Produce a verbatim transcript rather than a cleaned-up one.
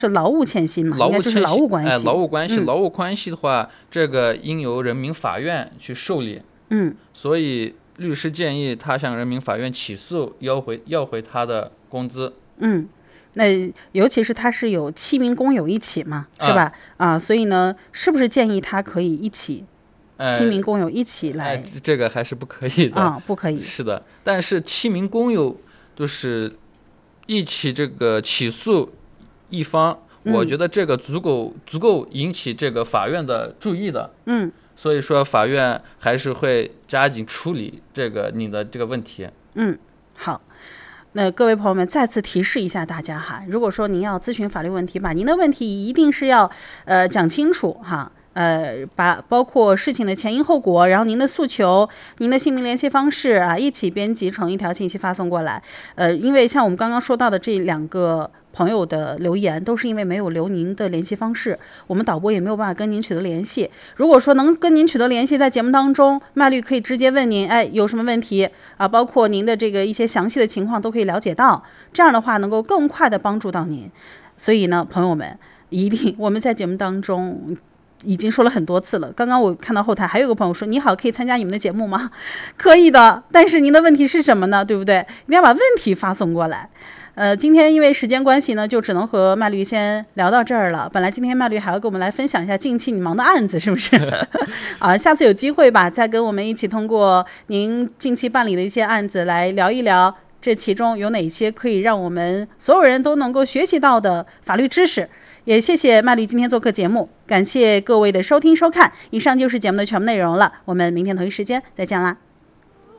是劳务欠薪嘛？应该就是劳务关系。 哎，劳务关系， 嗯、 劳务关系的话，这个应由人民法院去受理。 嗯， 所以律师建议他向人民法院起诉，要回要回他的工资。 嗯，那尤其是他是有七名工友一起嘛，是吧？啊，啊所以呢，是不是建议他可以一起？七名工友一起来、 哎，这个还是不可以的啊，不可以。 是的，但是七名工友就是一起这个起诉一方， 嗯、 我觉得这个足够足够引起这个法院的注意的。 嗯， 所以说法院还是会加紧处理这个你的这个问题。 嗯，好。那各位朋友们，再次提示一下大家哈，如果说您要咨询法律问题，把您的问题一定是要呃讲清楚哈。呃，把包括事情的前因后果，然后您的诉求、您的姓名联系方式啊，一起编辑成一条信息发送过来。呃，因为像我们刚刚说到的这两个朋友的留言，都是因为没有留您的联系方式，我们导播也没有办法跟您取得联系。如果说能跟您取得联系，在节目当中，麦律可以直接问您，哎，有什么问题啊？包括您的这个一些详细的情况都可以了解到，这样的话能够更快的帮助到您。所以呢，朋友们，一定我们在节目当中已经说了很多次了。刚刚我看到后台还有个朋友说，你好，可以参加你们的节目吗？可以的，但是您的问题是什么呢？对不对？一定要把问题发送过来。呃，今天因为时间关系呢，就只能和麦律先聊到这儿了。本来今天麦律还要跟我们来分享一下近期你忙的案子，是不是？啊，下次有机会吧，再跟我们一起通过您近期办理的一些案子来聊一聊，这其中有哪些可以让我们所有人都能够学习到的法律知识。也谢谢麦律今天做客节目，感谢各位的收听收看。以上就是节目的全部内容了，我们明天同一时间再见啦。